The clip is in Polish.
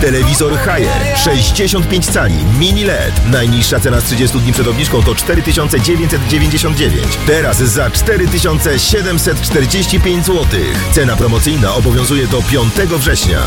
Telewizor Haier 65 cali mini LED. Najniższa cena z 30 dni przed obniżką to 4999. Teraz za 4745 zł. Cena promocyjna obowiązuje do 5 września.